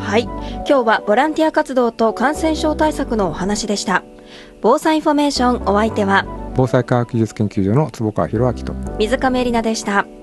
はい、今日はボランティア活動と感染症対策のお話でした。防災インフォメーション、お相手は防災科学技術研究所の坪川博明と水亀里奈でした。